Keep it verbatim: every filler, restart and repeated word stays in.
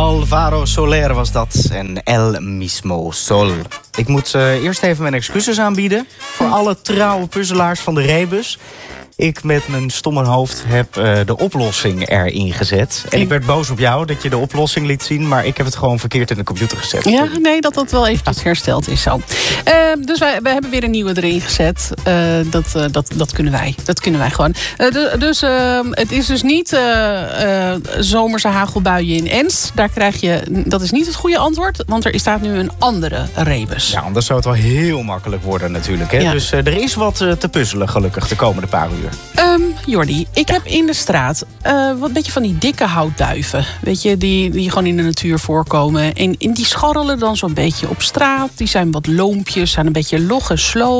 Alvaro Soler was dat en El Mismo Sol. Ik moet uh, eerst even mijn excuses aanbieden voor alle trouwe puzzelaars van de Rebus. Ik met mijn stomme hoofd heb uh, de oplossing erin gezet. En ik werd boos op jou dat je de oplossing liet zien, maar ik heb het gewoon verkeerd in de computer gezet. Ja, nee, dat dat wel eventjes hersteld is zo. Uh, dus wij, wij hebben weer een nieuwe erin gezet. Uh, dat, uh, dat, dat kunnen wij. Dat kunnen wij gewoon. Uh, de, dus uh, het is dus niet uh, uh, zomerse hagelbuien in Ens. Daar krijg je, dat is niet het goede antwoord, want er staat nu een andere rebus. Ja, anders zou het wel heel makkelijk worden natuurlijk. Hè? Ja. Dus uh, er is wat uh, te puzzelen gelukkig de komende paar uur. Um, Jordi, ik heb in de straat uh, wat beetje van die dikke houtduiven. Weet je, die, die gewoon in de natuur voorkomen. En, en die scharrelen dan zo'n beetje op straat. Die zijn wat loompjes, zijn een beetje log en slow.